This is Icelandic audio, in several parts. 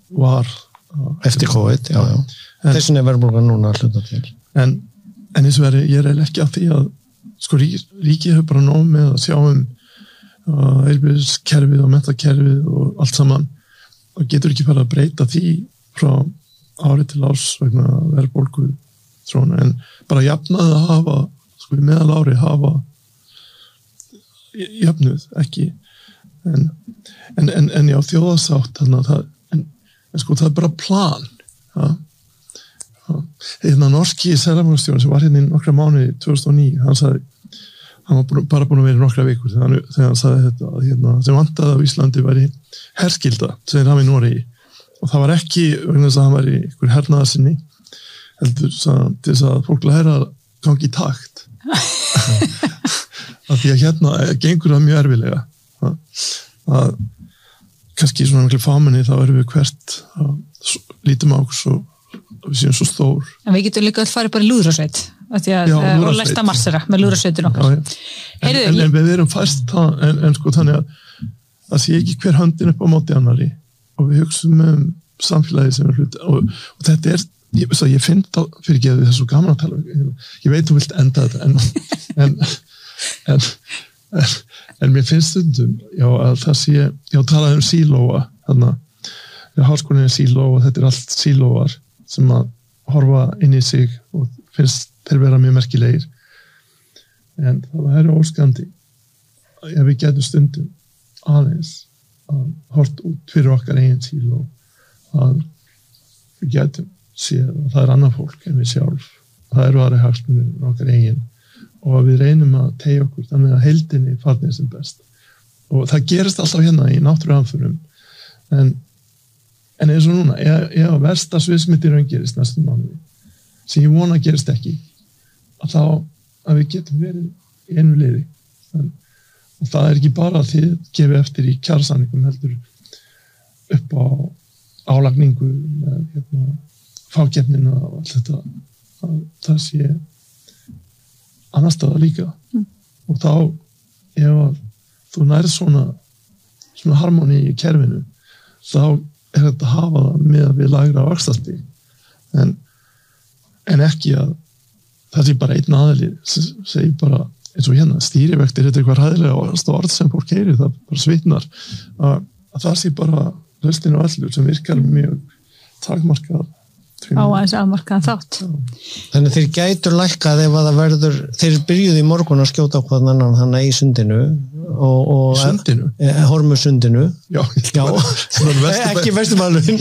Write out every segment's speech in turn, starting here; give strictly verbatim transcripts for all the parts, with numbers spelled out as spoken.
var eftir COVID, já, já. Þessin er verðbólgan núna að hluta til. En, en eins og veri, ég er ekki af því að sko ríki, ríki hefur bara nóg með að sjá um uh, heilbrigðiskerfið og menntakerfið og allt saman og getur ekki fara að breyta því frá ári til árs vegna verðbólgu þróna, en bara jafnaði að hafa, sko í meðal ári hafa jafnuð, ekki en, en, en, en já, þjóðasátt þannig að það, en, en sko það er bara plan, ja. Hérna norski seðlabankastjórinn sem var hérna í nokkra mánuði tvö þúsund og níu, hann sagði hann var bara búin að vera í nokkra vikur þegar hann, þegar hann sagði þetta að hérna, sem vantaði á Íslandi væri herskylda sem þeir hafa í Noregi og það var ekki vegna þess að hann var í einhver hernaðarsinni heldur sagði, til þess að fólk læra að gangi í takt að því að hérna gengur það mjög erfilega að, að kannski svona miklu fámenni þá erum við hvert að lítum á okkur svo við séum svo stór. En við getum líka að fara bara í lúðrasveit og læsta marsera með lúðrasveitin okkar. Já, já. En, en, en við erum fæst það, en, en sko þannig að það sé ekki hver höndin upp á móti annari og við hugsaum um samfélagi sem er hluti og, og þetta er, ég, svo, ég finn það fyrir ekki að það er svo gaman að tala ég veit þú vilt enda þetta en, en, en, en, en mér finnst stundum já, að það sé, ég talaði um sílóa þannig að háskólinn er síló og þetta er allt sílóar sem að horfa inn í sig og finnst þeir vera mjög merkilegir en það er óskandi ef við getum stundum aðeins að hort út fyrir okkar eigin síló að við getum séð að það er annað fólk en við sjálf það eru aðri hagsmunir okkar eigin og við reynum að tegja okkur þannig að heildinni farnir sem best og það gerist alltaf hérna í náttúruhamförum en En eins og núna, ef, ef að versta sviðsmyndi raun gerist næstum mánuði, sem ég vona gerist ekki, að þá að við getum verið í einu liði. En, og það er ekki bara að þið gefið eftir í kjarasamningum heldur upp á álagningu með hérna, fákeppnina og allt þetta, að það sé annar staða líka. Mm. Og þá, ef að þú nærið svona, svona harmoni í kerfinu, þá er þetta að hafa það með að við lagra vaxtastig en, en ekki að það sé bara einn aðili sem segir bara eins og hérna stýrivextir, þetta er eitthvað ræðilega orð sem fólk heyrir, það bara svitnar að, að það sé bara lausnin og allur sem virkar mjög takmarkað á aðeins afmarkaðan þátt. Þannig þeir gætur lækkað ef að það verður þeir byrjuði í morgun að skjóta á hvað annan þannig í sundinu og, og í sundinu? E, hormusundinu já, já. ekki vestumalun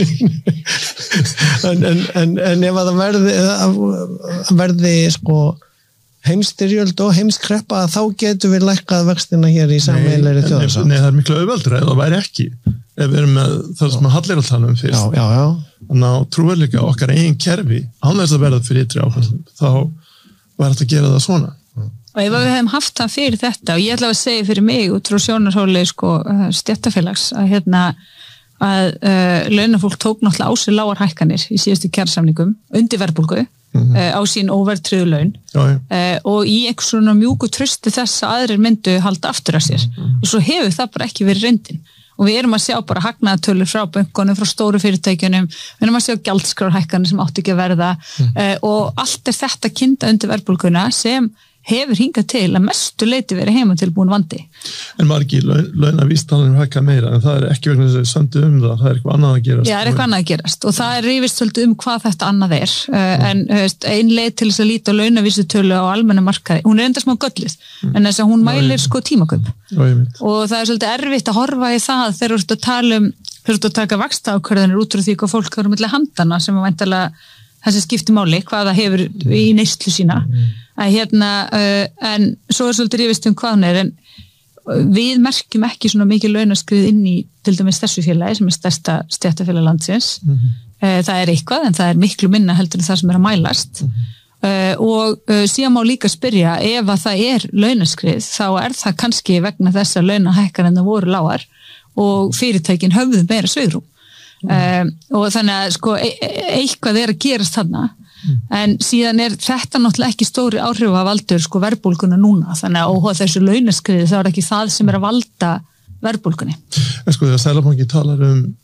en, en, en, en ef að það verði að verði sko heimstyrjöld og heimskreppa þá getur við lækkað vextina hér í sameiginlegri þjóðarsátt. Nei, það er miklu auðveldra ef það væri ekki ef við erum með það sem að hallir að tala um fyrst já, já, já. Þannig að trúverleika okkar eigin kerfi án þess að verða fyrir ytri áfællum þá var þetta að gera það svona og ef við hefum haft það fyrir þetta og ég ætla að segja fyrir mig út frá sjónarhóli sko, stéttarfélags að, hérna, að uh, launafólk tók náttúrulega á sig lágar hækkanir í síðustu kjarasamningum undir verðbólgu mm-hmm. uh, á sín óverðtryggðu laun já, já. Uh, og í einhvers svona mjúku trausti þess að aðrir myndu halda aftur af sér mm-hmm. og svo hefur það bara ekki verið reyndin og við erum að sjá bara hagnaðartölur frá bönkunum, frá stóru fyrirtækjunum, við erum að sjá gjaldskrárhækkanir sem átti ekki að verða mm. uh, og allt er þetta kynda undir verðbólguna sem hefur hingað til að mestu leyti verið heimatilbúin vandi. En margir launavísitalan er hækkað meira en það er ekki vegna þess að söndu um það, það er eitthvað annað að gerast. Já, það er eitthvað annað að gerast og það er rífist svolítið um hvað þetta annað er uh, en veist, ein leið til þess að líta á launavísitölu á almenna markaði, hún er enda smá göllið mm. en þess að hún mælir sko tímaköp og það er svolítið erfitt að horfa í það þegar þú ert að tala um, þegar þú ert að taka vaxtaákvörðanir út frá því hvað fólk eru milli handana sem er væntanlega þessi skipti máli, hvað það hefur í neyslu sína að hérna, uh, en svo er svolítið rífist um hvað hún er en við merkjum ekki svona mikið launaskrið inn í til dæmis þessu félagi sem er stærsta stéttarfélag landsins mm-hmm. uh, það er eitthvað en það er miklu minna heldur en það sem er að mælast mm-hmm. uh, og uh, síðan má líka spyrja ef að það er launaskrið þá er það kannski vegna þess að launahækkar en það voru lágar og fyrirtækin höfðu meira svigrúm mm-hmm. uh, og þannig að sko e- eitthvað er að gerast þarna en síðan er þetta náttúrulega ekki stóri áhrif að valdur sko verðbólguna núna þannig að óháð þessu launaskriði þá er ekki það sem er að valda verðbólgunni. En sko þegar Seðlabanki talar um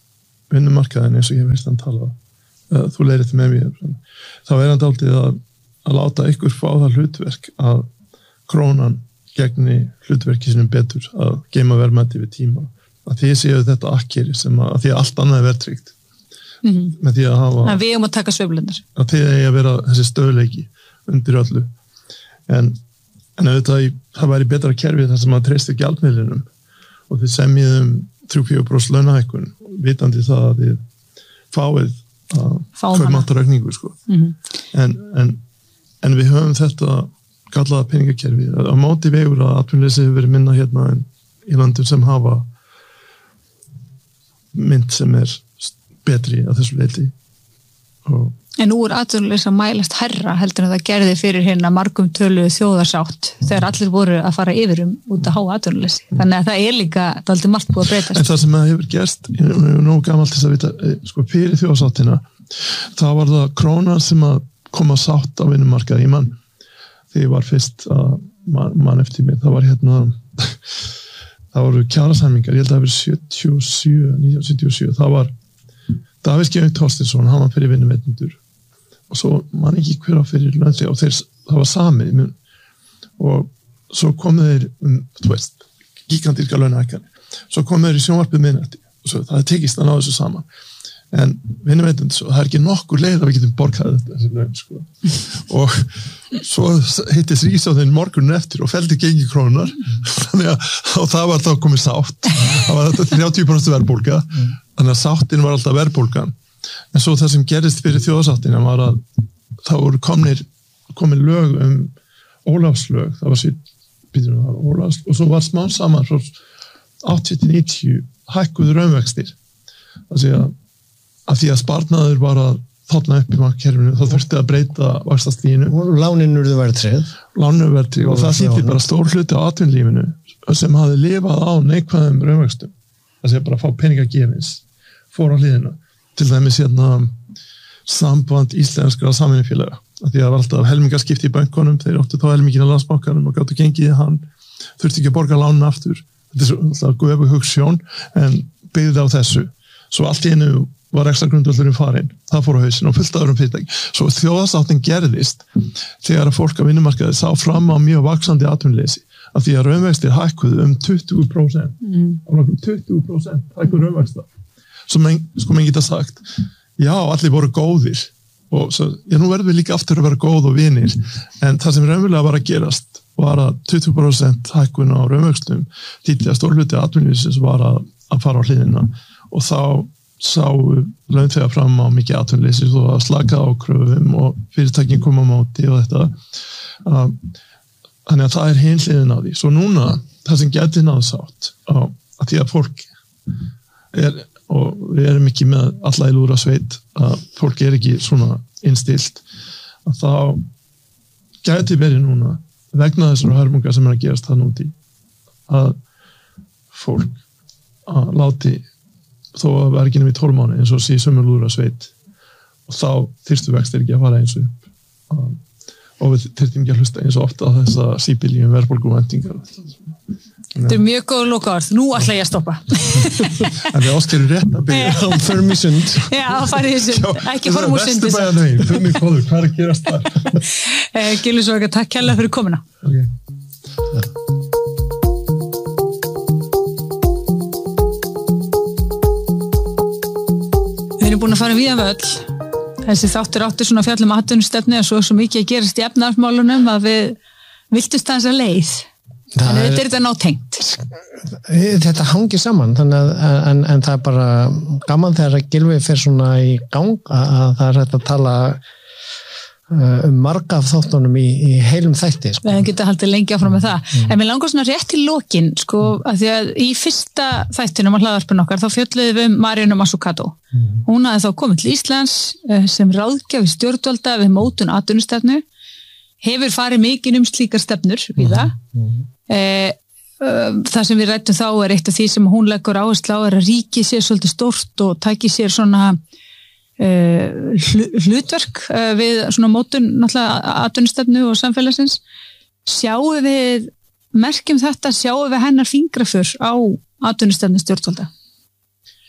vinnumarkaðin eins og ég veist hann tala uh, þú leirið með mér þá er hann dálítið að, að láta ykkur fá það hlutverk að krónan gegni hlutverki sinum betur að geima verðmæti við tíma að því séu þetta akkeri sem að, að því að allt annað er verðtryggt mm-hmm. með því að hafa að við um að taka sveiflundar að því að ég að vera þessi stöðleiki undir öllu en, en auðvitað það væri betra kerfi þar sem að treysta gjaldmiðlinum og þið semjiðum þrjú til fjögur prósent launahækkun vitandi það að þið fáið að kaupmáttaraukningu sko. mm-hmm. en, en, en við höfum þetta gallaða peningakerfi á móti vegur að atvinnuleysi hefur verið minna hérna en í landum sem hafa mynd sem er betri að þessu leiti og En nú er atvinnuleysi að mælast herra heldur en það gerði fyrir hérna margum tölu þjóðarsátt þegar allir voru að fara yfir um út að háa atvinnuleysi. Þannig að það er líka dálítið margt búið að breytast. En það sem það hefur gerst, ég er nú gamalt þess að vita, sko fyrir þjóðarsáttina, það var það krónan sem að koma sátt á vinnumarkaði. Ég mann, þegar ég var fyrst að mann man eftir mig, það var hérna, það voru kjarasamningar, ég held að það hefur sjötíu og sjö, nítján hundruð sjötíu og sjö, það var Davíð Georg Thorsteinsson, hann var fyrir vinnuveitendur og svo man ekki hver á fyrir launþega og þeir, það var samið og svo komu þeir um, þú veist, gigantíska launahækkanir svo komu þeir í sjónvarpið minnætti og svo það er tekist að ná þessu saman en vinnuveitendur, það er ekki nokkur leið að við getum borgað þessi laun sko. og svo hittist ríkisstjórnin morgunin eftir og feldi gengi krónunar þannig að og það var þá komið sátt það var þetta þrjátíu prósent verðbólga þannig að sáttin var alltaf verðbólgan en svo það sem gerist fyrir þjóðsáttina var að það voru komnir komin lög um Ólafslög það var sér býtum við það Ólafs og svo var smá saman frá áttatíu til níutíu hækkuðu raunvextir það sé að að því að sparnaður var að þarna upp í markkerfinu, þá þurfti að breyta vaxtastíginu. Og lánin urðu verðtryggð. Lánin urðu verðtryggð og það þýtti bara stór hluti á atvinnulífinu sem hafði lifað á neikvæðum raunvöxtum. Það sé bara að fá peningagefins fór á hliðina. Til dæmis hérna samband íslenskra samvinnufélaga. Því að það var alltaf helmingaskipti í bönkunum, þeir áttu þá helmingina landsbankanum og gáttu gengið í hann, þurfti ekki að borga lánin aftur. Þetta er alltaf guðöfu hugsjón en byggði á þessu. Svo allt í einu var ekstra grundvöldurinn farinn, það fór á hausinn og fullt aðurum fyrirtæki. Svo þjóðarsáttin gerðist þegar að fólk á vinnumarkaði sá fram á mjög vaxandi atvinnuleysi af því að raunvextir hækkuðu um tuttugu prósent mm. og tuttugu prósent hækkuðu raunvextar. Svo menn, sko menn geta sagt, já, allir voru góðir og svo, já, nú verðum við líka aftur að vera góð og vinir en það sem raunverulega var að gerast var að tuttugu prósent hækkun á raunvextum þýddi að stór hluti atvinnuleysis var að, að fara á hliðina og þá sá launþegar fram á mikið atvinnuleysi og að slaka á kröfum og fyrirtækin koma á móti og þetta uh, þannig að það er hin hliðin á því svo núna, það sem gæti náðsátt uh, að því að fólk er, og við erum ekki með alla í lúra sveit að fólk er ekki svona innstilt að þá gæti verið núna vegna þessar hörmungar sem er að gerast það núti að fólk að láti þó að vera ekki nefnir í tólf mánuði eins og síðan sömurlúra sveit og þá þyrstu vextir ekki að fara eins og upp um, og við þyrftum ekki að hlusta eins og ofta á þessa síbiljum verðbólguvæntingar. Þetta er mjög góð lokaorð, nú ætla ég að stoppa. En við áskerum rétt að byrja á förum í sund. Já, farið í sund, ekki forum úr sundi. Vestu bæðan veginn, förum í fóður, hvað er að gerast þar? Gilvi Sorga, takk kærlega fyrir komuna. Okay. Við erum búin að fara víðan völl. Þessi þáttur áttur svona fjallum atvinnustefnu og svo svo mikið að gerast í efnahagsmálunum að við viltust þess að leið. En þetta er þetta nátengt. Þetta hangir saman, þannig að en, en það er bara gaman þegar að Gylfi fer svona í gang að það er hægt að tala um marga af þáttunum í, í heilum þætti. Sko. Við getum haldið lengi áfram með það. Mm. En mér langar svona rétt í lokin, sko, að því að í fyrsta þættinum á hlaðvarpinu okkar þá fjölluðum við um Maríönnu Mazzucato. Mm. Hún hafði þá komið til Íslands sem ráðgjafi stjórnvalda við mótun atvinnustefnu, hefur farið mikið um slíkar stefnur við það. Mm. Eh, það sem við rættum þá er eitt af því sem hún leggur áherslu á er að ríkið sér svolítið stórt og tæki sér svona Uh, hlutverk uh, við svona mótun náttúrulega atvinnustefnu og samfélagsins sjáum við merkjum þetta, sjáum við hennar fingraför á atvinnustefnu stjórnvalda?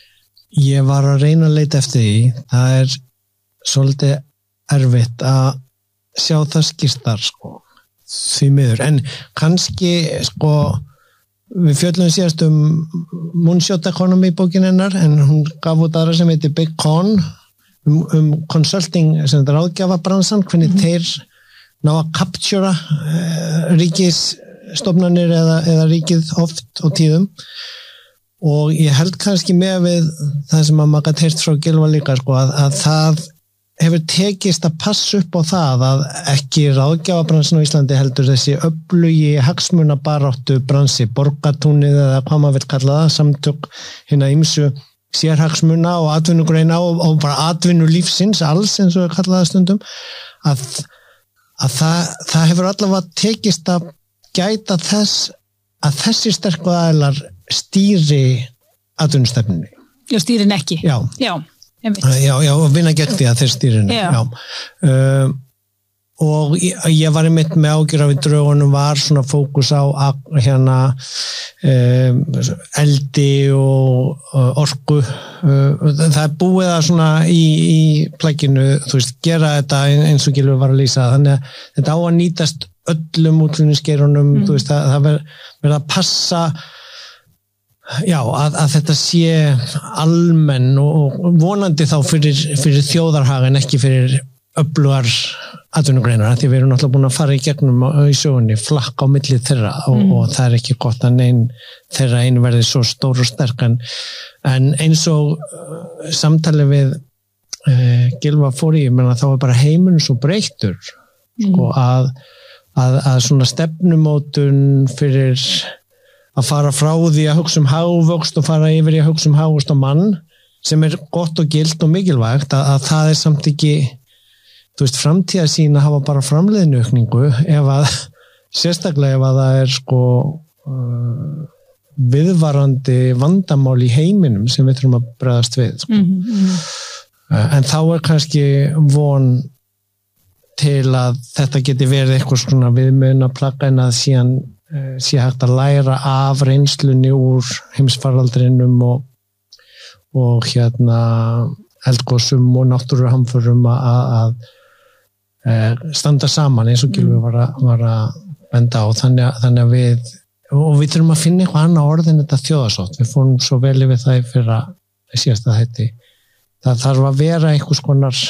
Ég var að reyna að leita eftir því. Það er svolítið erfitt að sjá það skýrtar, sko, því miður. En kannski, sko, við fjöllum síðast um Moonshot Economy bókin hennar, en hún gaf út aðra sem heitir Big Con, um, um consulting, sem þetta ráðgjafabransan, hvernig mm-hmm. þeir ná að captura uh, ríkisstofnanir eða, eða ríkið oft og tíðum. Og ég held kannski með við það sem að maður gæti heyrt frá Gylfa líka, sko, að, að það hefur tekist að passa upp á það að ekki ráðgjafabransin á Íslandi heldur þessi öflugi hagsmunabaráttu bransi, borgatúnið eða hvað maður vil kalla það, samtök hinna ýmsu sérhagsmuna og atvinnugreina og, og bara atvinnulífsins alls eins og við kalla það stundum að, að það, það hefur allavega tekist að gæta þess að þessi sterku aðilar stýri atvinnustefnunni. Já, stýrin ekki. Já. Já. Já, já, og vinna gegn því að þeir stýrinu. Já. Já. Uh, og ég, ég var einmitt með ágjur af í draugunum var svona fókus á að, hérna um, eldi og uh, orku. Uh, það er búið að svona í, í plækinu, þú veist, gera þetta eins og Gylfi var að lýsa. Þannig að þetta á að nýtast öllum útflutningsgeirunum, mm. þú veist, það, það verður að passa Já, að, að þetta sé almenn og, og vonandi þá fyrir, fyrir þjóðarhagen, ekki fyrir öflugar atvinnugreinar, því við erum náttúrulega búin að fara í gegnum í sögunni, flakka á milli þeirra og, mm. og það er ekki gott að neinn þeirra einu verði svo stór og sterk en, en eins og uh, samtali við uh, Gylfa fór í, menn að þá er bara heimurinn svo breyttur, mm. sko, að, að, að svona stefnumótun fyrir að fara frá því að hugsa um hagvöxt og fara yfir í að hugsa um hagvöxt á mann sem er gott og gilt og mikilvægt að, að það er samt ekki þú veist, framtíðarsýn að hafa bara framleiðniaukningu ef að sérstaklega ef að það er sko uh, viðvarandi vandamál í heiminum sem við þurfum að bregðast við sko. mm-hmm. uh, en þá er kannski von til að þetta geti verið eitthvað svona viðmiðuna plagga en að síðan sé hægt að læra af reynslunni úr heimsfaraldrinum og, og hérna eldgosum og náttúruhamförum að, að standa saman eins og Gylfi var að, var að benda á þannig að, þannig að við og við þurfum að finna eitthvað annað orð en þetta þjóðarsótt, við fórum svo vel yfir það fyrir að síðasta þetta það þarf að vera einhvers konar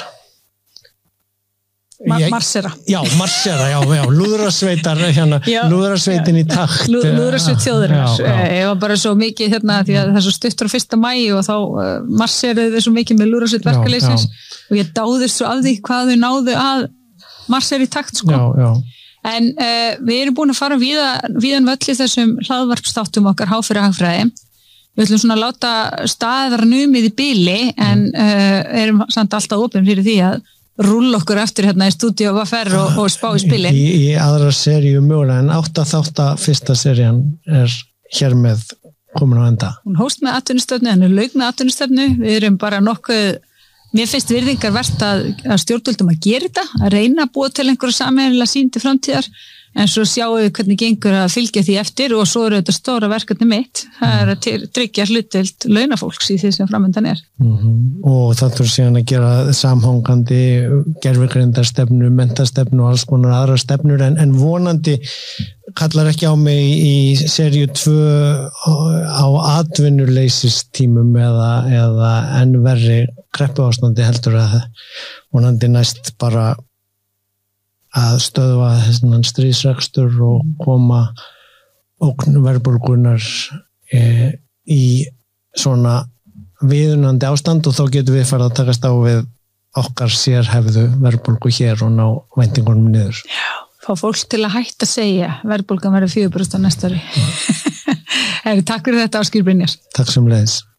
Ma- marsera. Já, marsera, já, já, lúðrasveitar hérna, lúðrasveitin í takt. Lú, lúðrasveit þjóðurinnar. Ég var bara svo mikið hérna, því að það er svo stuttur á fyrsta maí og þá uh, marseraði þau svo mikið með lúðrasveit verkaleysins og ég dáðist svo af því hvað þau náðu að marsera í takt, sko. Já, já. En uh, við erum búin að fara víða, víðan völl í þessum hlaðvarpstáttum okkar Háfyrir hagfræði. Við ætlum svona að láta staðar numið í bili en uh, erum samt alltaf opin fyrir því að rúlla okkur eftir hérna í stúdíu og Vaffer og, og spá í spilin. Í, í aðra seríu mögulega en átta þátta fyrsta serían er hér með komin á enda. Hún hóst með atvinnustefnu, henni lauk með atvinnustefnu, við erum bara nokkuð, mér finnst virðingar verst að, að stjórnvöldum að gera þetta, að reyna að búa til einhverja sameiginlega sýn til framtíðar, en svo sjáum við hvernig gengur að fylgja því eftir og svo eru þetta stóra verkefni mitt, það er að tryggja hlutdeild launafólks í því sem framöndan er. Mm-hmm. Og það þurfum síðan að gera samhangandi gervigreindarstefnu, mentastefnu og alls konar aðra stefnur, en, en vonandi kallar ekki á mig í seríu tvö á atvinnuleysistímum eða, eða enn verri kreppuástandi heldur að vonandi næst bara að stöðva þessan stríðsrekstur og koma ógn verðbólgunar e, í svona viðunandi ástand og þá getum við farið að takast á við okkar sérhæfðu verðbólgu hér og ná væntingunum niður. Já, fá fólk til að hætta að segja verðbólgan verður fjögur prósent á næsta ári. Takk fyrir þetta, Ásgeir Brynjar. Takk sem leiðis.